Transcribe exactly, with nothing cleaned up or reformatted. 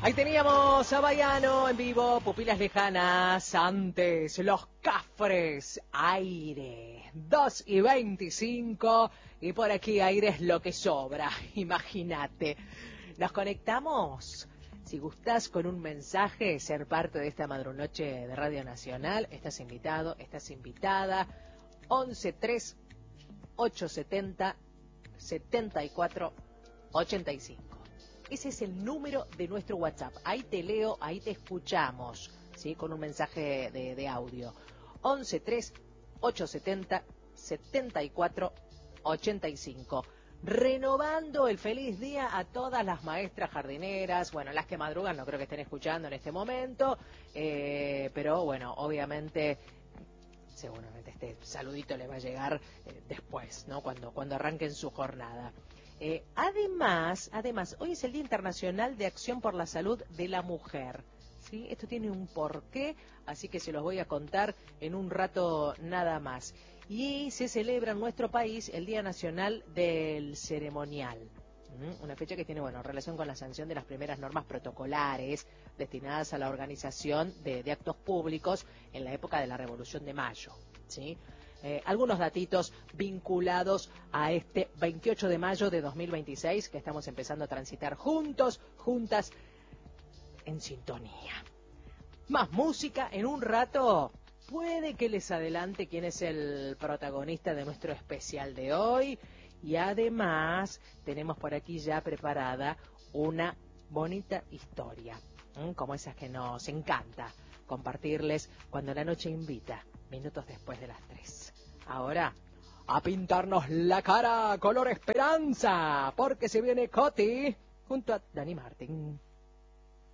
Ahí teníamos a Baiano en vivo, Pupilas Lejanas, antes Los Cafres, Aire, dos y veinticinco, y por aquí Aire es lo que sobra, imagínate. Nos conectamos, si gustás con un mensaje, ser parte de esta madrunoche de Radio Nacional, estás invitado, estás invitada, once tres ocho setenta setenta y cuatro ochenta y cinco. Ese es el número de nuestro WhatsApp. Ahí te leo, ahí te escuchamos, ¿sí? Con un mensaje de, de audio. once tres ocho setenta setenta y cuatro ochenta y cinco. Renovando el feliz día a todas las maestras jardineras. Bueno, las que madrugan no creo que estén escuchando en este momento. Eh, pero bueno, obviamente, seguramente este saludito le va a llegar eh, después, ¿no? Cuando, cuando arranquen su jornada. Eh, además, además, hoy es el Día Internacional de Acción por la Salud de la Mujer, ¿sí? Esto tiene un porqué, así que se los voy a contar en un rato nada más. Y se celebra en nuestro país el Día Nacional del Ceremonial, ¿Mm? Una fecha que tiene, bueno, relación con la sanción de las primeras normas protocolares destinadas a la organización de, de actos públicos en la época de la Revolución de Mayo, ¿sí? Eh, algunos datitos vinculados a este veintiocho de mayo de dos mil veintiséis que estamos empezando a transitar juntos, juntas, en sintonía. Más música en un rato. Puede que les adelante quién es el protagonista de nuestro especial de hoy. Y además tenemos por aquí ya preparada una bonita historia, ¿eh? Como esas que nos encanta compartirles cuando la noche invita, minutos después de las tres. Ahora, a pintarnos la cara color esperanza, porque se viene Coti junto a Dani Martín.